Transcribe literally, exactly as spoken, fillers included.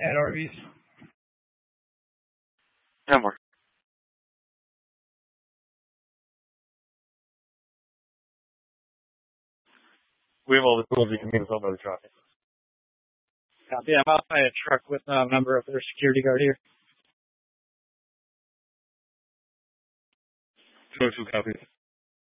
At Arby's. No more. We have all the tools you can meet us all by the truck. Copy. I'm outside a truck with a member of their security guard here. Two oh two copies.